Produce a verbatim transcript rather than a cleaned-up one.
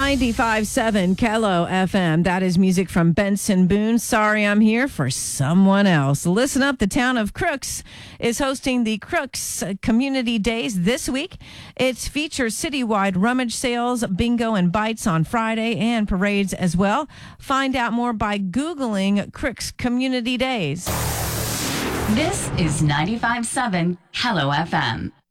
ninety-five point seven Kello F M. That is music from Benson Boone. Sorry, I'm here for someone else. Listen up. The town of Crooks is hosting the Crooks Community Days this week. It features citywide rummage sales, bingo, and bites on Friday, and parades as well. Find out more by Googling Crooks Community Days. This is ninety-five point seven Hello F M.